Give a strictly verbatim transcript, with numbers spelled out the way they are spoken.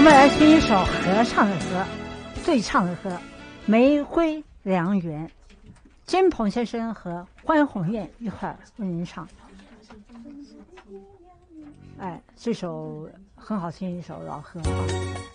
们来听一首合唱的歌，对唱的歌《玫瑰良缘》，金鹏先生和关红艳一块儿为您唱。哎，这首很好听，一首老歌啊。